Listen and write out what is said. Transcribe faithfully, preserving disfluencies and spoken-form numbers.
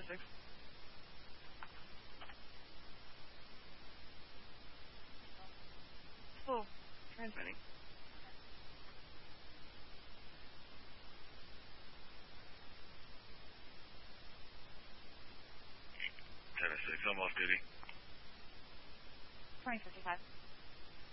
six. Oh, transmitting. ten six, I'm off duty. twenty fifty-five.